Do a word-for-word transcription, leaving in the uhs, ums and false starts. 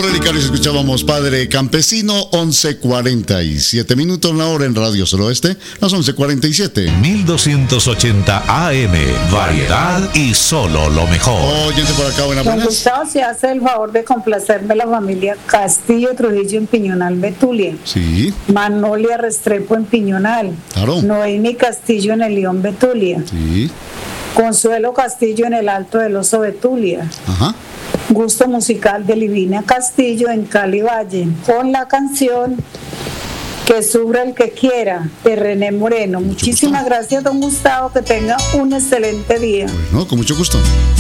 Los Relicarios escuchábamos Padre Campesino, once cuarenta y siete minutos la hora en Radio Suroeste, las once cuarenta y siete. mil doscientos ochenta A M, variedad y solo lo mejor. Oyente por acá, buenas Don buenas. Gustavo, se hace el favor de complacerme la familia Castillo Trujillo en Piñonal, Betulia. Sí, Manolia Restrepo en Piñonal. claro. Noemi Castillo en el León, Betulia. Sí, Consuelo Castillo en el Alto del Oso, Betulia. ajá. Gusto musical de Livina Castillo en Cali Valle, con la canción Que Sufra el que Quiera de René Moreno. Mucho Muchísimas gusto. gracias, don Gustavo, que tenga un excelente día. Bueno, con mucho gusto.